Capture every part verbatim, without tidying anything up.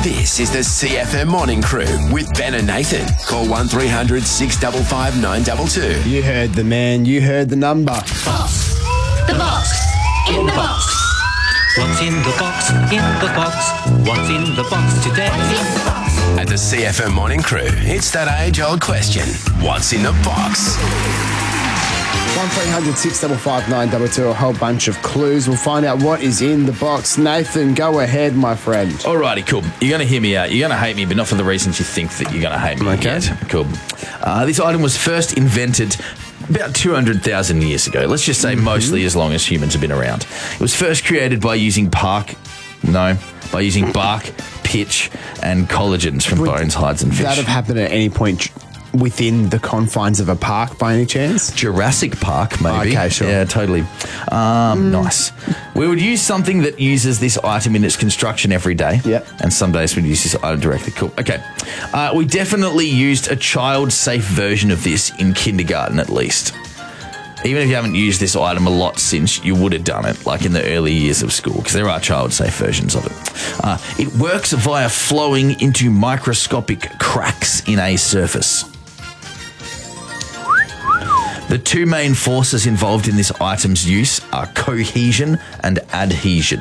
This is the C F M Morning Crew with Ben and Nathan. Call one three hundred six five five nine two two. You heard the man, you heard the number. Box. The box. In the box. What's in the box? In the box. What's in the box today? At the C F M Morning Crew, it's that age-old question. What's in the box? one three hundred six five five nine two two, a whole bunch of clues. We'll find out what is in the box. Nathan, go ahead, my friend. Alrighty, cool. You're going to hear me out. You're going to hate me, but not for the reasons you think that you're going to hate me. Okay. Yet. Cool. Uh, this item was first invented about two hundred thousand years ago. Let's just say mm-hmm. mostly as long as humans have been around. It was first created by using bark, no, by using bark, pitch, and collagens from Would bones, hides, and fish. That have happened at any point within the confines of a park by any chance? Jurassic Park, maybe. Okay, sure. Yeah, totally. Um, mm. Nice. We would use something that uses this item in its construction every day. Yep. And some days we'd use this item directly. Cool. Okay. Uh, we definitely used a child-safe version of this in kindergarten at least. Even if you haven't used this item a lot since, you would have done it, like in the early years of school, because there are child-safe versions of it. Uh, it works via flowing into microscopic cracks in a surface. The two main forces involved in this item's use are cohesion and adhesion.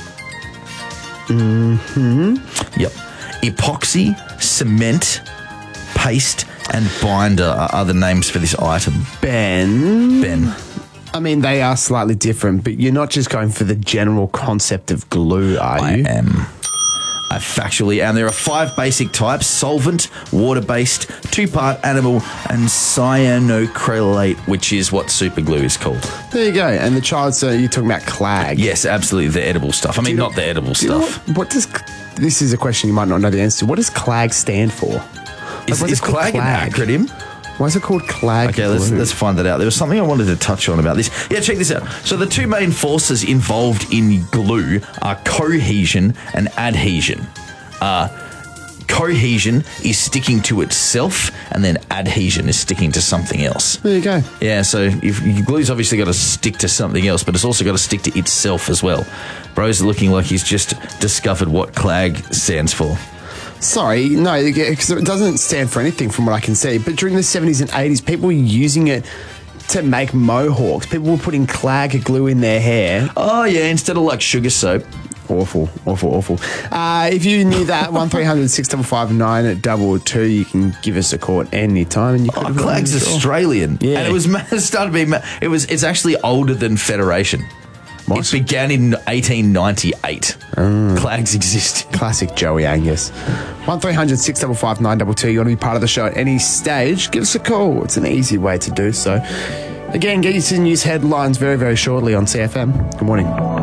Mm-hmm. Yep. Epoxy, cement, paste, and binder are other names for this item. Ben. Ben. I mean, they are slightly different, but you're not just going for the general concept of glue, are you? I am. Uh, factually, and there are five basic types: solvent, water-based, two-part animal, and cyanoacrylate, which is what super glue is called. There you go. And the child, so you're talking about clag. Yes, absolutely, the edible stuff. I mean, know, not the edible do you know stuff. What, what does, this is a question you might not know the answer to. What does clag stand for? Is, like, is clag, clag an acronym? Why is it called clag Okay, glue? let's, let's find that out. There was something I wanted to touch on about this. Yeah, check this out. So the two main forces involved in glue are cohesion and adhesion. Uh, cohesion is sticking to itself, and then adhesion is sticking to something else. There you go. Yeah, so if, glue's obviously got to stick to something else, but it's also got to stick to itself as well. Bro's looking like he's just discovered what clag stands for. Sorry, no, because it doesn't stand for anything from what I can see. But during the seventies and eighties, people were using it to make mohawks. People were putting clag glue in their hair. Oh, yeah, instead of like sugar soap. Awful, awful, awful. Uh, if you knew that, one three hundred six five five nine two two, you can give us a call at any time. And you could oh, Clag's Australian. Yeah. And it was it started being, it was, it's actually older than Federation. What? It began in eighteen ninety-eight. Mm. Clags exist. Classic Joey Angus. one three hundred six five five nine two two. You want to be part of the show at any stage, give us a call. It's an easy way to do so. Again, get you to news headlines very, very shortly on C F M. Good morning.